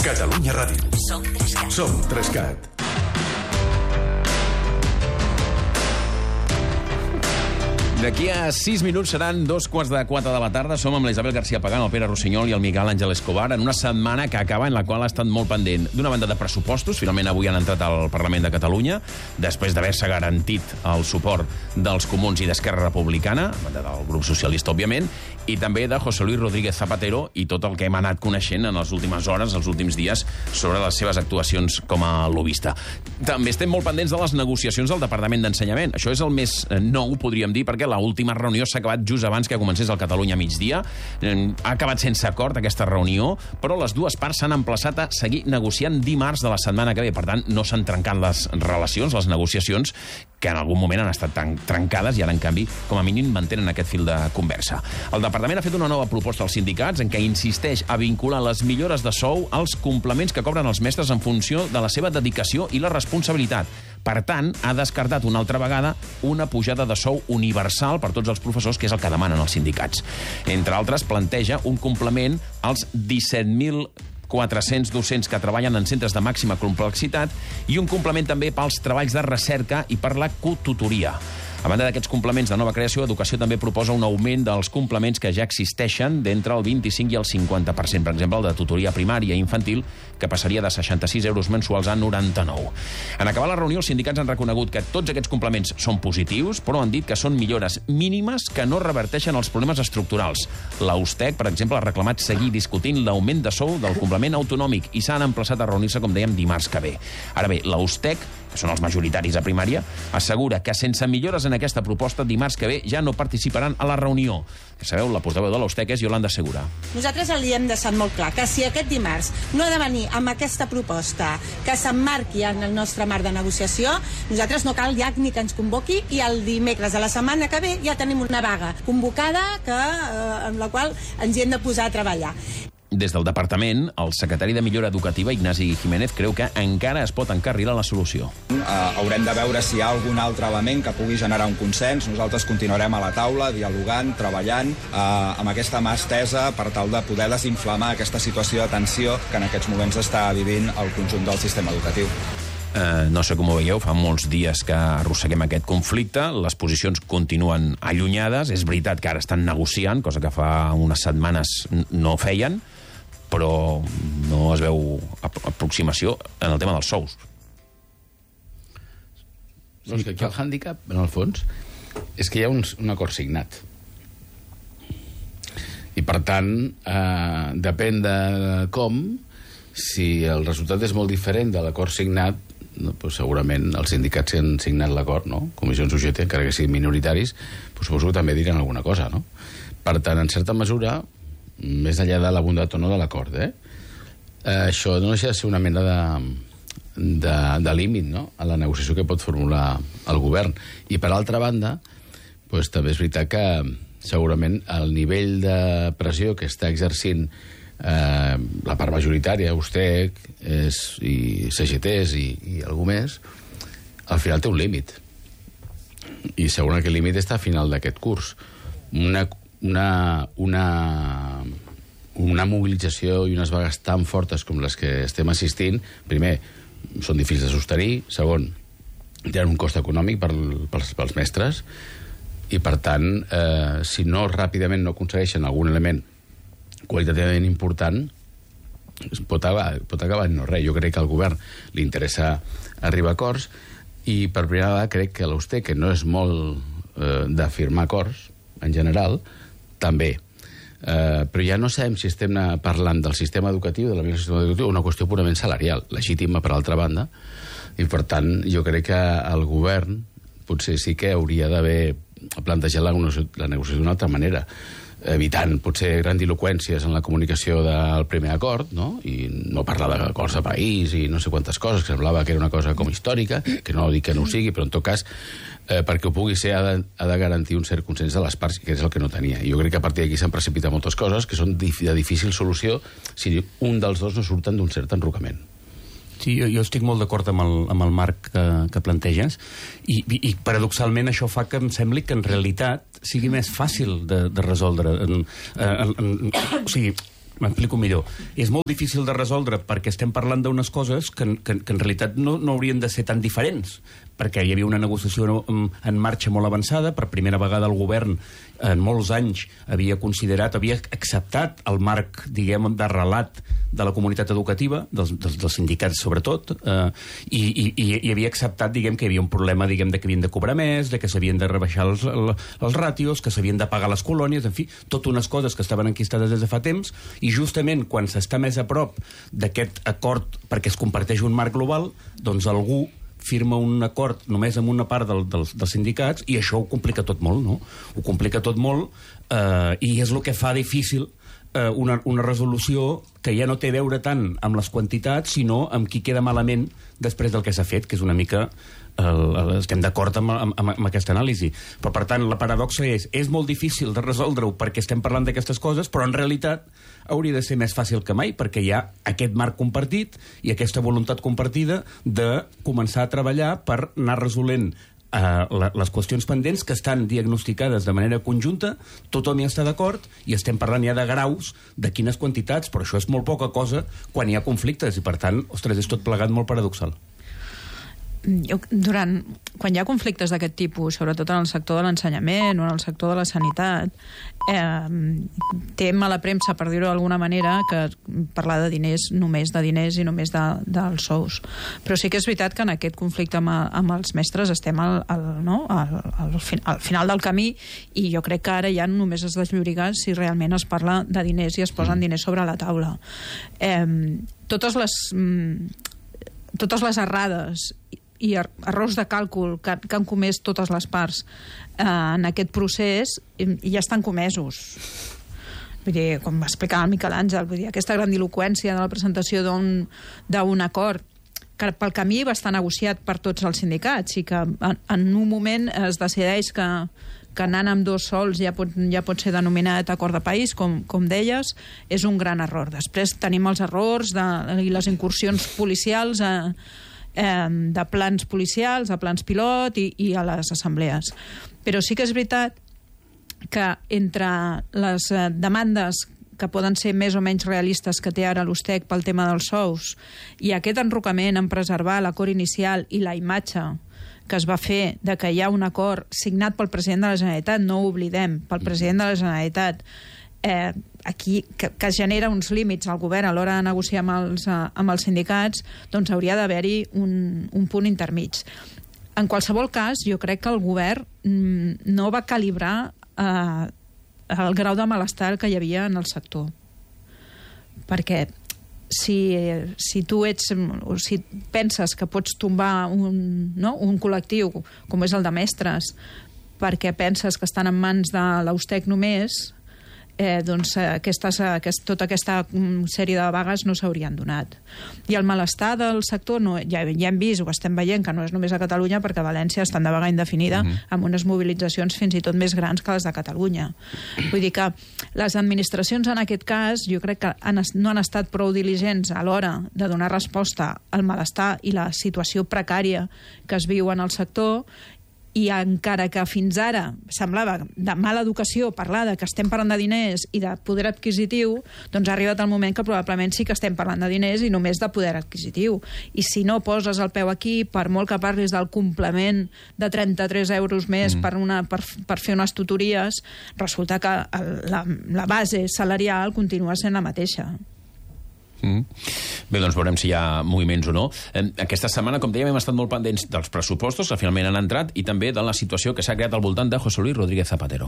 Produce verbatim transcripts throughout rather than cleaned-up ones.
Catalunya Ràdio. Som Trescat. Som Trescat. D'aquí a sis minuts seran dos quarts de quatre de la tarda. Som amb l'Isabel García Pagán, el Pere Rossinyol i el Miguel Àngel Escobar en una setmana que acaba en la qual ha estat molt pendent d'una banda de pressupostos. Finalment avui han entrat al Parlament de Catalunya després d'haver-se garantit el suport dels Comuns i d'Esquerra Republicana, a banda del grup socialista, òbviament, i també de José Luis Rodríguez Zapatero i tot el que hem anat coneixent en les últimes hores, els últims dies, sobre les seves actuacions com a lobista. També estem molt pendents de les negociacions del Departament d'Ensenyament. Això és el més nou, podríem dir, perquè l'última reunió s'ha acabat just abans que comencés el Catalunya a migdia. Ha acabat sense acord aquesta reunió, però les dues parts s'han emplaçat a seguir negociant dimarts de la setmana que ve. Per tant, no s'han trencat les relacions, les negociacions, que en algun moment han estat tan trencades i ara, en canvi, com a mínim mantenen aquest fil de conversa. El Departament ha fet una nova proposta als sindicats en què insisteix a vincular les millores de sou als complements que cobren els mestres en funció de la seva dedicació i la responsabilitat. Per tant, ha descartat una altra vegada una pujada de sou universal per tots els professors, que és el que demanen els sindicats. Entre altres, planteja un complement als disset mil quatre-cents docents que treballen en centres de màxima complexitat i un complement també pels treballs de recerca i per la cotutoria. A banda d'aquests complements de nova creació, Educació també proposa un augment dels complements que ja existeixen d'entre el vint-i-cinc i el cinquanta per cent. Per exemple, el de tutoria primària i infantil, que passaria de seixanta-sis euros mensuals a noranta-nou. En acabar la reunió, els sindicats han reconegut que tots aquests complements són positius, però han dit que són millores mínimes que no reverteixen els problemes estructurals. La U S T E C, per exemple, ha reclamat seguir discutint l'augment de sou del complement autonòmic i s'han emplaçat a reunir-se, com dèiem, dimarts que ve. Ara bé, la U S T E C, que són els majoritaris a primària, assegura que sense millores en aquesta proposta, dimarts que ve ja no participaran a la reunió. Ja sabeu, la portaveu de la U S T E C és Yolanda Segura. Nosaltres li hem deixat molt clar que si aquest dimarts no ha de venir amb aquesta proposta que s'emmarqui en el nostre marc de negociació, nosaltres no cal ja ni que ens convoqui i el dimecres de la setmana que ve ja tenim una vaga convocada que, eh, en la qual ens hi hem de posar a treballar. Des del departament, el secretari de Millora Educativa, Ignasi Jiménez, creu que encara es pot encarrilar la solució. Uh, haurem de veure si hi ha algun altre element que pugui generar un consens. Nosaltres continuarem a la taula, dialogant, treballant, uh, amb aquesta mà estesa per tal de poder desinflamar aquesta situació de tensió que en aquests moments està vivint el conjunt del sistema educatiu. Uh, no sé com ho veieu, fa molts dies que arrosseguem aquest conflicte, les posicions continuen allunyades, és veritat que ara estan negociant, cosa que fa unes setmanes no feien, però no es veu aproximació en el tema dels sous. Doncs que aquí el hàndicap, en el fons, és que hi ha un, un acord signat. I, per tant, eh, depèn de com, si el resultat és molt diferent de l'acord signat, no, doncs segurament els sindicats que han signat l'acord, no? Comissions U G T, encara que siguin minoritaris, doncs suposo que també diran alguna cosa, no? Per tant, en certa mesura, més enllà de la bondat o no de l'acord, eh? eh? Això no deixa de ser una mena de, de, de límit, no?, a la negociació que pot formular el govern. I, per altra banda, doncs, també és veritat que segurament el nivell de pressió que està exercint eh, la part majoritària, U S T E C i C G Ts i, i algú més, al final té un límit. I segurament que el límit està a final d'aquest curs. Una Una, una, una mobilització i unes vagues tan fortes com les que estem assistint, primer, són difícils de sostenir, segon, tenen un cost econòmic per, pels, pels mestres, i per tant, eh, si no ràpidament no aconsegueixen algun element qualitativament important, pot acabar, pot acabar en no res. Jo crec que al govern li interessa arribar a acords, i per primera vegada crec que l'U S T E C, que no és molt eh, de firmar acords, en general, també. Eh, però ja no sabem si estem parlant del sistema educatiu, de la millora del sistema educatiu, o una qüestió purament salarial, legítima per altra banda, i per tant jo crec que el govern potser sí que hauria d'haver plantejat la, la negociació d'una altra manera, evitant potser grandiloqüències en la comunicació del primer acord, no? I no parlar d'acords de país i no sé quantes coses, que semblava que era una cosa com històrica, que no dic que no ho sigui, però en tot cas, eh, perquè ho pugui ser ha de, ha de garantir un cert consens de les parts, que és el que no tenia. I jo crec que a partir d'aquí s'han precipitat moltes coses que són de difícil solució si un dels dos no surten d'un cert enrocament. Sí, jo, jo estic molt d'acord amb, el, amb el marc que, que planteges i, i, i paradoxalment això fa que em sembli que en realitat sigui més fàcil de, de resoldre. En, en, en, o sigui, m'explico millor. És molt difícil de resoldre perquè estem parlant d'unes coses que, que, que en realitat no, no haurien de ser tan diferents, perquè hi havia una negociació en, en marxa molt avançada. Per primera vegada el govern en molts anys havia considerat, havia acceptat el marc, diguem, de relat de la comunitat educativa, dels, dels, dels sindicats sobretot, eh, i, i, i havia acceptat, diguem, que hi havia un problema, diguem, de que havien de cobrar més, de que s'havien de rebaixar els, els ràtios, que s'havien de pagar les colònies, en fi, totes unes coses que estaven enquistades des de fa temps, i justament quan s'està més a prop d'aquest acord perquè es comparteix un marc global, doncs algú firma un acord només amb una part del, dels, dels sindicats, i això ho complica tot molt, no? Ho complica tot molt, eh, i és el que fa difícil eh, una, una resolució que ja no té a veure tant amb les quantitats, sinó amb qui queda malament després del que s'ha fet, que és una mica... El, el, estem d'acord amb, amb, amb aquesta anàlisi. Però, per tant, la paradoxa és és molt difícil de resoldre-ho perquè estem parlant d'aquestes coses, però en realitat hauria de ser més fàcil que mai, perquè hi ha aquest marc compartit i aquesta voluntat compartida de començar a treballar per anar resolent Uh, la, les qüestions pendents que estan diagnosticades de manera conjunta, tothom hi està d'acord i estem parlant ja de graus de quines quantitats, però això és molt poca cosa quan hi ha conflictes i, per tant, ostres, és tot plegat molt paradoxal. Jo, durant, quan hi ha conflictes d'aquest tipus, sobretot en el sector de l'ensenyament o en el sector de la sanitat, eh, té mala premsa, per dir-ho d'alguna manera, que parlar de diners, només de diners i només de, dels sous. Però sí que és veritat que en aquest conflicte amb, amb els mestres estem al, al, no? al, al, al final del camí, i jo crec que ara ja només es deslloriga si realment es parla de diners i es posen diners sobre la taula. Eh, totes les... totes les errades i errors de càlcul que, que han comès totes les parts eh, en aquest procés ja estan comesos. Vull dir, com explicava el Miquel Àngel, vull dir, aquesta grandiloqüència de la presentació d'un d'un acord que pel camí va estar negociat per tots els sindicats i que en, en un moment es decideix que, que anant amb dos sols ja pot, ja pot ser denominat acord de país, com, com deies, és un gran error. Després tenim els errors de, i les incursions policials a de plans policials, a plans pilot i, i a les assemblees. Però sí que és veritat que entre les demandes que poden ser més o menys realistes que té ara l'Ustec pel tema dels sous i aquest enrocament en preservar l'acord inicial i la imatge que es va fer de que hi ha un acord signat pel president de la Generalitat, no ho oblidem, pel president de la Generalitat, Eh, aquí, que, que genera uns límits al govern a l'hora de negociar amb els, eh, amb els sindicats, doncs hauria d'haver-hi un, un punt intermig. En qualsevol cas, jo crec que el govern mm, no va calibrar eh, el grau de malestar que hi havia en el sector. Perquè si, si tu ets, o si penses que pots tombar un, no, un col·lectiu com és el de mestres perquè penses que estan en mans de l'Ustec només, Eh, doncs aquestes, aquest, tota aquesta sèrie de vagues no s'haurien donat. I el malestar del sector, no, ja, ja hem vist, ho estem veient, que no és només a Catalunya, perquè a València estan de vaga indefinida, uh-huh. amb unes mobilitzacions fins i tot més grans que les de Catalunya. Vull dir que les administracions en aquest cas jo crec que han, no han estat prou diligents a l'hora de donar resposta al malestar i la situació precària que es viu en el sector, i encara que fins ara semblava de mala educació parlar de que estem parlant de diners i de poder adquisitiu, doncs ha arribat el moment que probablement sí que estem parlant de diners i només de poder adquisitiu. I si no poses el peu aquí, per molt que parlis del complement de trenta-tres euros més mm. per, una, per, per fer unes tutories, resulta que la, la base salarial continua sent la mateixa. Mm. Bé, doncs veurem si hi ha moviments o no. Aquesta setmana, com dèiem, hem estat molt pendents dels pressupostos que finalment han entrat i també de la situació que s'ha creat al voltant de José Luis Rodríguez Zapatero.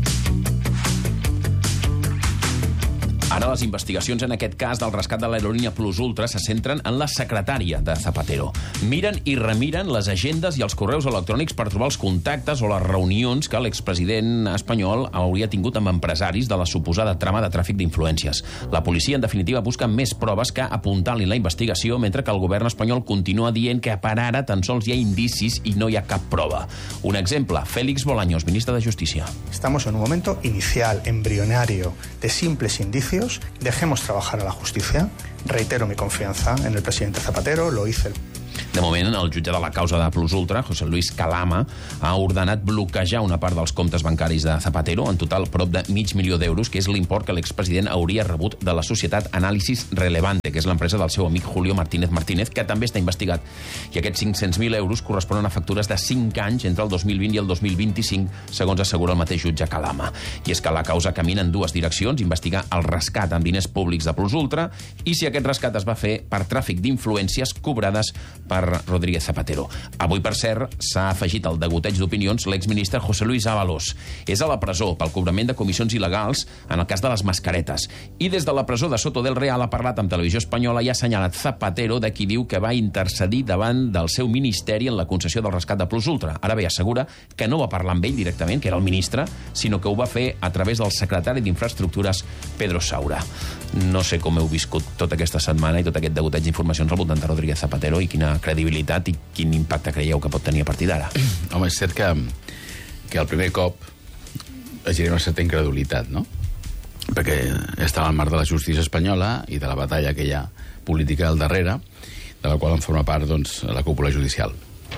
Ara les investigacions en aquest cas del rescat de l'aerolínia Plus Ultra se centren en la secretària de Zapatero. Miren i remiren les agendes i els correus electrònics per trobar els contactes o les reunions que l'expresident espanyol hauria tingut amb empresaris de la suposada trama de tràfic d'influències. La policia, en definitiva, busca més proves que apuntalin la investigació, mentre que el govern espanyol continua dient que per ara tan sols hi ha indicis i no hi ha cap prova. Un exemple, Félix Bolaños, ministre de Justícia. Estamos en un momento inicial, embrionario, de simples indicios. Dejemos trabajar a la justicia. Reitero mi confianza en el presidente Zapatero, lo hice el De moment, el jutge de la causa de Plus Ultra, José Luis Calama, ha ordenat bloquejar una part dels comptes bancaris de Zapatero, en total prop de mig milió d'euros, que és l'import que l'expresident hauria rebut de la societat Análisis Relevante, que és l'empresa del seu amic Julio Martínez Martínez, que també està investigat. I aquests cinc-cents mil euros corresponen a factures de cinc anys entre el dos mil vint i el dos mil vint-i-cinc, segons assegura el mateix jutge Calama. I és que la causa camina en dues direccions, investigar el rescat amb diners públics de Plus Ultra i si aquest rescat es va fer per tràfic d'influències cobrades per Rodríguez Zapatero. Avui, per cert, s'ha afegit al degoteig d'opinions l'exministre José Luis Ábalos. És a la presó pel cobrament de comissions il·legals en el cas de les mascaretes. I des de la presó de Soto del Real ha parlat amb Televisió Espanyola i ha assenyalat Zapatero, de qui diu que va intercedir davant del seu ministeri en la concessió del rescat de Plus Ultra. Ara bé, assegura que no va parlar amb ell directament, que era el ministre, sinó que ho va fer a través del secretari d'Infraestructures, Pedro Saura. No sé com heu viscut tota aquesta setmana i tot aquest degoteig d'informacions al voltant de Rodríguez Zapatero i quina credibilitat i quin impacte creieu que pot tenir a partir d'ara. Home, és cert que, que el primer cop es genera una certa incredulitat, no? Perquè estava al marc de la justícia espanyola i de la batalla que hi ha política al darrere, de la qual en forma part, doncs, la cúpula judicial.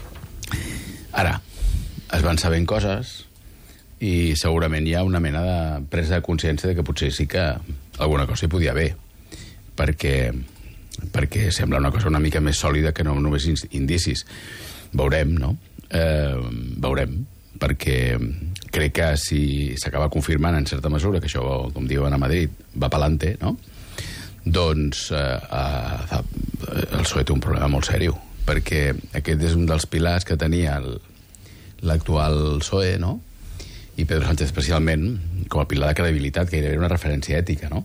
Ara, es van sabent coses i segurament hi ha una mena de presa de consciència de que potser sí que alguna cosa hi podia haver, perquè, perquè sembla una cosa una mica més sòlida que no només indicis. Veurem, no? Eh, veurem, perquè crec que si s'acaba confirmant en certa mesura que això, com diuen a Madrid, va pelante, no? Doncs eh, eh, el P S O E té un problema molt seriu, perquè aquest és un dels pilars que tenia l'actual P S O E, no? I Pedro Sánchez especialment, com el pilar de credibilitat, que era una referència ètica, no?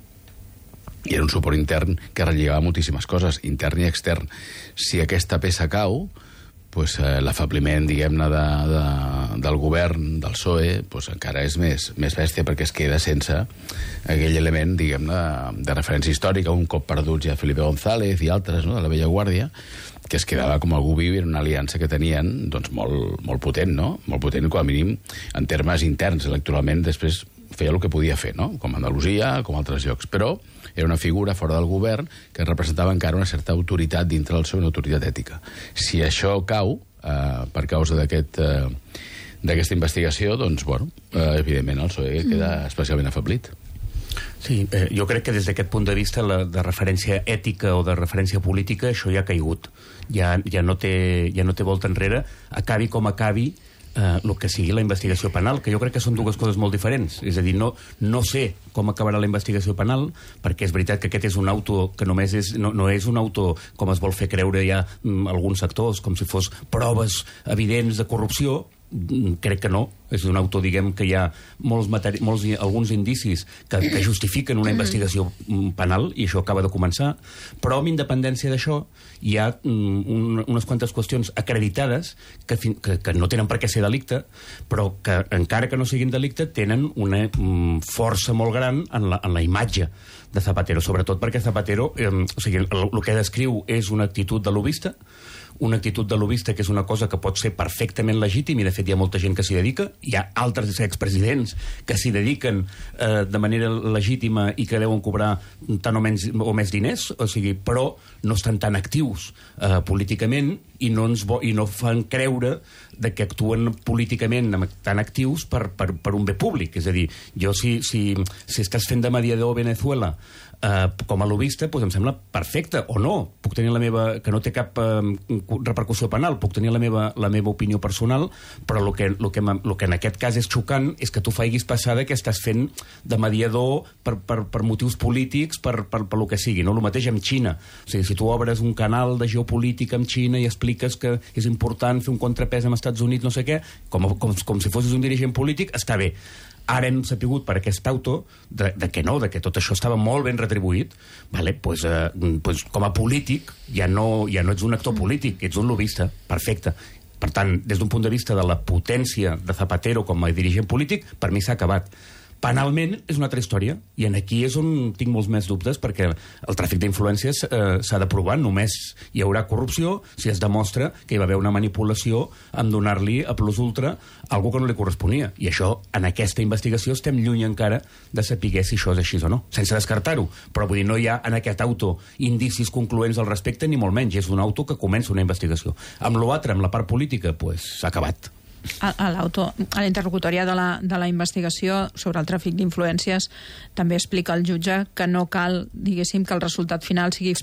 I era un suport intern que relligava moltíssimes coses, intern i extern. Si aquesta peça cau, pues, eh, l'afabliment, diguem-ne, de, de, del govern, del P S O E, pues, encara és més, més bèstia, perquè es queda sense aquell element, diguem-ne, de, de referència històrica, un cop perduts ja Felipe González i altres, no?, de la vella guàrdia, que es quedava com algú viu i una aliança que tenien, doncs, molt, molt potent, no? Molt potent, com a mínim, en termes interns, electoralment, després feia el que podia fer, no? Com Andalusia, com altres llocs. Però era una figura fora del govern que representava encara una certa autoritat dintre del seu, una autoritat ètica. Si això cau, eh, per causa d'aquest, eh, d'aquesta investigació, doncs, bueno, eh, evidentment el P S O E queda especialment afeblit. Sí, eh, jo crec que des d'aquest punt de vista la, de referència ètica o de referència política això ja ha caigut. Ja, ja, no, té, ja no té volta enrere, acabi com acabi eh, el que sigui la investigació penal, que jo crec que són dues coses molt diferents. És a dir, no, no sé com acabarà la investigació penal, perquè és veritat que aquest és un auto que només és, no, no és un auto com es vol fer creure ja mm, alguns sectors, com si fos proves evidents de corrupció. Crec que no. És un autor, diguem, que hi ha molts, materi molts alguns indicis que, que justifiquen una investigació penal, i això acaba de començar, però amb independència d'això hi ha un, unes quantes qüestions acreditades que, que, que no tenen per què ser delicte, però que, encara que no siguin delicte, tenen una um, força molt gran en la, en la imatge de Zapatero, sobretot perquè Zapatero, eh, o sigui, el, el que descriu és una actitud de lobista, una actitud de lobista que és una cosa que pot ser perfectament legítim, i de fet hi ha molta gent que s'hi dedica, hi ha altres expresidents que s'hi dediquen eh, de manera legítima i que deuen cobrar tant o, menys, o més diners, o sigui, però no estan tan actius eh, políticament i no, ens i no fan creure de que actuen políticament tan actius per, per, per un bé públic. És a dir, jo si, si, si estàs fent de mediador a Venezuela eh, com a lobista, doncs em sembla perfecte, o no, puc tenir la meva, que no té cap eh, repercussió penal, puc tenir la meva, la meva opinió personal, però el que, el, que, el que en aquest cas és xocant és que tu faiguis passar que estàs fent de mediador per, per, per motius polítics, per, per, per lo que sigui, no? El mateix amb Xina. O sigui, si tu obres un canal de geopolítica amb Xina i expliques que és important fer un contrapès amb Estats Units, no sé què, com, com, com si fossis un dirigent polític, està bé. Ara hem sapigut per aquest autor de, de que no, de que tot això estava molt ben retribuït, vale? pues, eh, pues, com a polític ja no, ja no ets un actor polític, ets un lobista, perfecte. Per tant, des d'un punt de vista de la potència de Zapatero com a dirigent polític, per mi s'ha acabat. Penalment és una altra història, i en aquí és on tinc molts més dubtes, perquè el tràfic d'influències eh, s'ha de provar. Només hi haurà corrupció si es demostra que hi va haver una manipulació en donar-li a plus ultra algo que no li corresponia. I això, en aquesta investigació, estem lluny encara de saber si això és així o no, sense descartar-ho. Però vull dir, no hi ha en aquest auto indicis concloents al respecte, ni molt menys. És un auto que comença una investigació. Amb l'altre, amb la part política, pues, s'ha acabat. A, a l'auto, a la interlocutòria de la, de la investigació sobre el tràfic d'influències també explica el jutge que no cal, diguéssim, que el resultat final sigui